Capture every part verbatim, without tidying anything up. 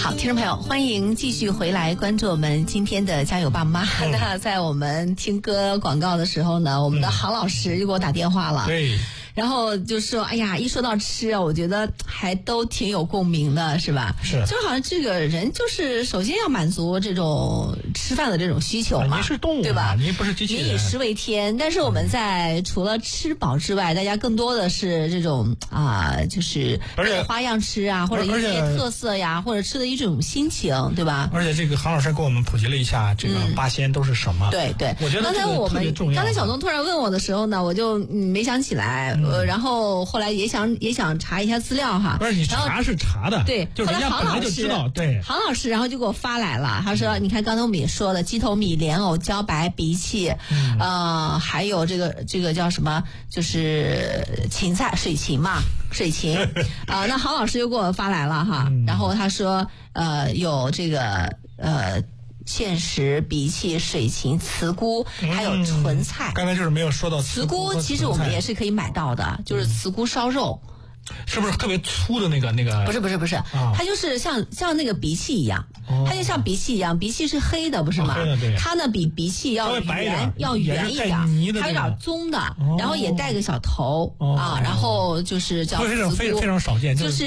好，听众朋友，欢迎继续回来关注我们今天的加油爸妈。嗯、那在我们听歌广告的时候呢，我们的郝老师又给我打电话了。 对。 然后就说，哎呀，一说到吃啊，我觉得还都挺有共鸣的，是吧？ 是， 就好像这个人就是首先要满足这种吃饭的这种需求嘛。 您是动物， 对吧？ 您不是机器人。 民以食为天，但是我们在除了吃饱之外，大家更多的是这种啊、呃，就是花样吃啊，或者一些特色呀，或者吃的一种心情，对吧？ 而且这个郝老师给我们普及了一下这个八仙都是什么。 嗯、对对， 我觉得刚才我们刚才小东突然问我的时候呢，我就、嗯、没想起来。嗯呃，然后后来也想也想查一下资料哈， 不是你查是查的， 对， 就是人家本来就知道，对。 郝老师然后就给我发来了，他说：“嗯、你看刚才我们也说了，鸡头米、莲藕、茭白、荸荠，嗯、呃，还有这个这个叫什么，就是芹菜、水芹嘛，水芹啊、呃。那郝老师又给我发来了哈，嗯、然后他说呃有这个呃。”芡实、荸荠、水芹、茨菇，还有纯菜。 嗯、刚才就是没有说到茨菇，其实我们也是可以买到的，就是茨菇烧肉。 是不是特别粗的那个那个？ 不是不是不是，哦、它就是像像那个荸荠一样，哦、它就像荸荠一样，荸荠是黑的，不是吗？ 哦、对它呢比荸荠要圆，要圆一点，它有点棕的，哦、然后也带个小头、哦、啊，然后就是叫茨菇，非常非常少见， 就是。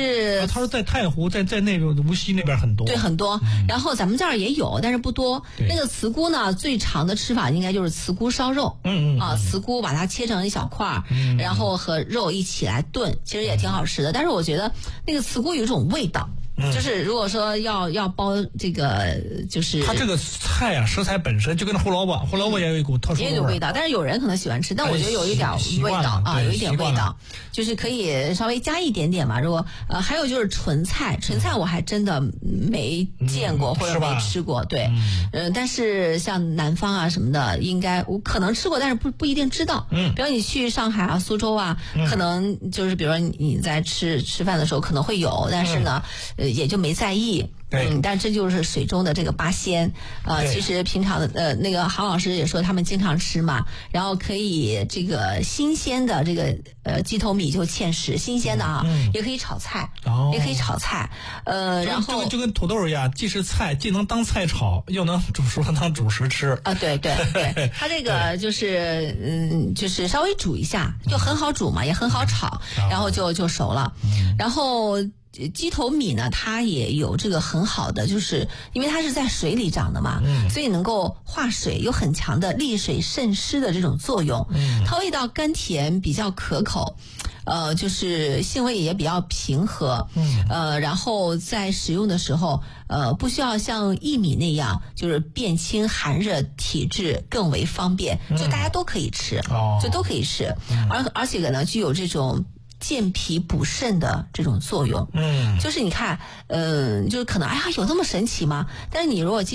他说在太湖，在在那个无锡那边很多， 对很多。嗯、然后咱们这儿也有，但是不多。那个茨菇呢，最常的吃法应该就是茨菇烧肉， 嗯嗯啊，茨菇把它切成一小块，嗯、然后和肉一起来炖，其实也挺好吃的。但是我觉得那个茨菇有一种味道，嗯、就是如果说要要包这个，就是它这个菜啊，食材本身就跟胡萝卜，胡萝卜也有一股特殊的味， 也有味道。但是有人可能喜欢吃，但我觉得有一点味道啊，有一点味道，就是可以稍微加一点点嘛。如果呃还有就是纯菜，纯菜我还真的没见过、嗯、或者没吃过，对，嗯、呃，但是像南方啊什么的，应该我可能吃过，但是不不一定知道。嗯，比如你去上海啊、苏州啊，嗯、可能就是比如说你在吃吃饭的时候可能会有，但是呢，嗯、呃也就没在意。嗯，但这就是水中的这个八仙，呃，其实平常的呃那个郝老师也说他们经常吃嘛，然后可以这个新鲜的这个呃鸡头米就芡实，新鲜的啊，嗯、也可以炒菜，哦、也可以炒菜，呃，然后就就跟土豆一样，既是菜，既能当菜炒，又能煮熟了当主食吃。 啊，对对对，它这个就是嗯，就是稍微煮一下，就很好煮嘛，也很好炒，嗯、然后就就熟了，嗯、然后。鸡头米呢，它也有这个很好的，就是因为它是在水里长的嘛，嗯、所以能够化水，有很强的利水渗湿的这种作用。嗯、它味道甘甜，比较可口，呃，就是性味也比较平和。嗯、呃，然后在使用的时候，呃，不需要像薏米那样，就是变清寒热体质更为方便，嗯、就大家都可以吃，哦、就都可以吃，嗯、而而且呢，具有这种。健脾补肾的这种作用，嗯，就是你看，嗯、呃，就是可能，哎呀，有那么神奇吗？但是你如果